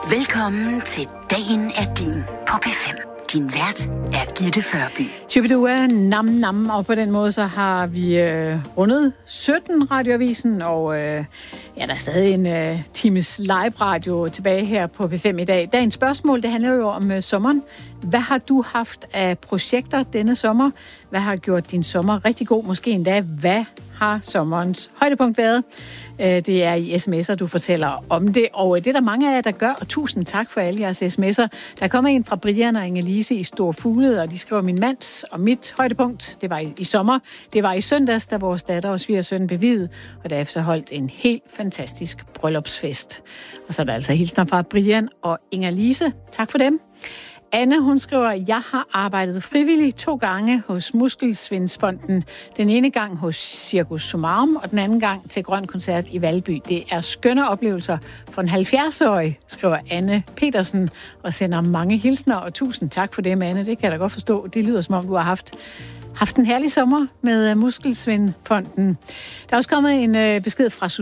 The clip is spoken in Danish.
Velkommen til Dagen er din på P5. Din vært er Gitte Førby. Chubidua, nam nam, og på den måde så har vi rundet 17 radioavisen, og der er stadig en times live-radio tilbage her på P5 i dag. Dagens spørgsmål, det handler jo om sommeren. Hvad har du haft af projekter denne sommer? Hvad har gjort din sommer rigtig god? Måske endda, hvad har sommerens højdepunkt været? Det er i sms'er, du fortæller om det, og det er der mange af jer, der gør, og tusind tak for alle jeres sms'er. Der kommer en fra Brian og Inge-Lise i Store Fuglede, og de skriver, min mands og mit højdepunkt, det var i sommer. Det var i søndags, da vores datter og svigersøn blev viet, og derefter holdt en helt fantastisk bryllupsfest. Og så er der altså hilsner fra Brian og Inge-Lise. Tak for dem. Anne, hun skriver, jeg har arbejdet frivilligt 2 gange hos Muskelsvindsfonden. Den ene gang hos Cirkus Sumarum, og den anden gang til Grøn Koncert i Valby. Det er skønne oplevelser for en 70-årig, skriver Anne Petersen, og sender mange hilsner, og tusind tak for det, Anne. Det kan jeg da godt forstå. Det lyder, som om du har haft en herlig sommer med Muskelsvindfonden. Der er også kommet en besked fra